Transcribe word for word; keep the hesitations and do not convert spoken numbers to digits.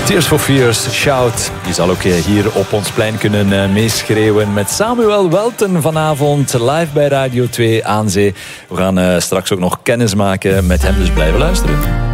Tears for Fears, Shout. Je zal ook hier op ons plein kunnen meeschreeuwen met Samuel Welten vanavond live bij Radio twee aan Zee. We gaan straks ook nog kennis maken met hem, dus blijven luisteren.